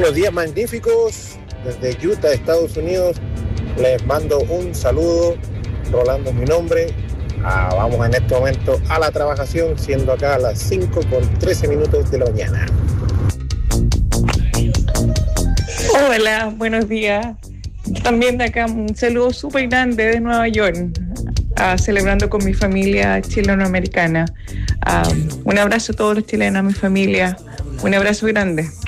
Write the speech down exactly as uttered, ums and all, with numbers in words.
Buenos días, magníficos. Desde Utah, Estados Unidos, les mando un saludo. Rolando es mi nombre. Ah, vamos en este momento a la trabajación, siendo acá a las cinco con trece minutos de la mañana. Hola, buenos días. También de acá un saludo súper grande de Nueva York, uh, celebrando con mi familia chileno-americana. Uh, un abrazo a todos los chilenos, a mi familia. Un abrazo grande.